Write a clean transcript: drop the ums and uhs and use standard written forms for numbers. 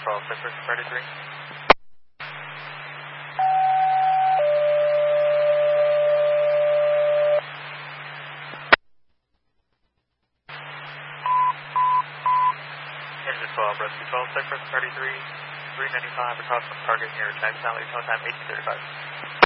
12, Cypress 33. Engine 12, Rescue 12, Cypress 33, 395 across from target near Jackson Valley, tone time 1835.